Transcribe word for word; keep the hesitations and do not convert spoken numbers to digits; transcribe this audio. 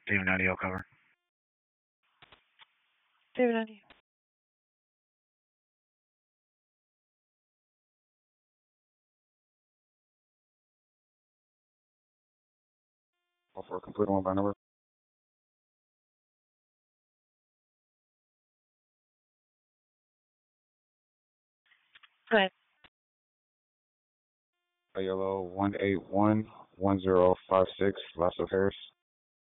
David ninety, I'll cover. David ninety. All for a complete one by number. Go ahead. A yellow one eight one one zero five six, Lasso Harris.